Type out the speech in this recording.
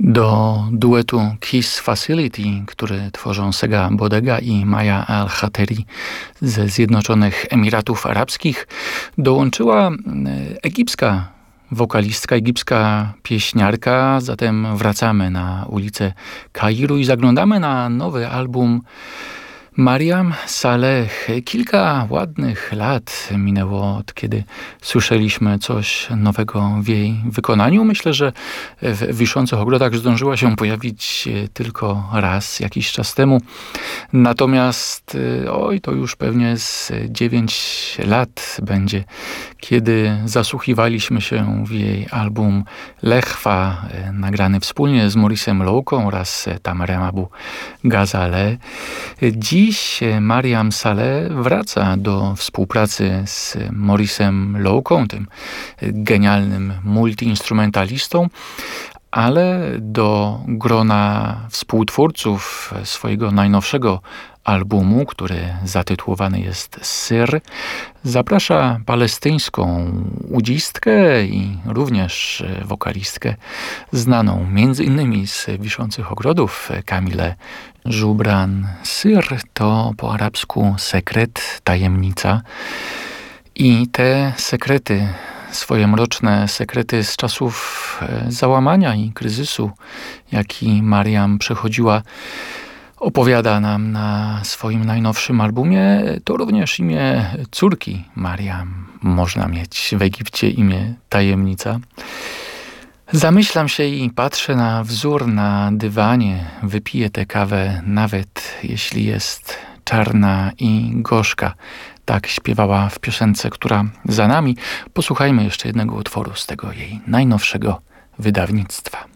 Do duetu Kiss Facility, który tworzą Sega Bodega i Maya Al-Hateri ze Zjednoczonych Emiratów Arabskich, dołączyła egipska wokalistka, egipska pieśniarka. Zatem wracamy na ulicę Kairu i zaglądamy na nowy album Mariam Saleh. Kilka ładnych lat minęło, od kiedy słyszeliśmy coś nowego w jej wykonaniu. Myślę, że w Wiszących Ogrodach zdążyła się pojawić tylko raz, jakiś czas temu. Natomiast, to już pewnie z 9 lat będzie, kiedy zasłuchiwaliśmy się w jej album Lechwa, nagrany wspólnie z Maurice'em Louką oraz Tamerem Abu Ghazaleh. Dziś Mariam Saleh wraca do współpracy z Maurice'em Louką, tym genialnym multiinstrumentalistą, ale do grona współtwórców swojego najnowszego albumu, który zatytułowany jest Syr, zaprasza palestyńską udzistkę i również wokalistkę znaną m.in. z Wiszących Ogrodów, Kamilę Żubran. Syr to po arabsku sekret, tajemnica, i te sekrety, swoje mroczne sekrety z czasów załamania i kryzysu, jaki Mariam przechodziła, opowiada nam na swoim najnowszym albumie. To również imię córki Mariam. Można mieć w Egipcie imię Tajemnica. Zamyślam się i patrzę na wzór na dywanie. Wypiję tę kawę, nawet jeśli jest czarna i gorzka. Tak śpiewała w piosence, która za nami. Posłuchajmy jeszcze jednego utworu z tego jej najnowszego wydawnictwa.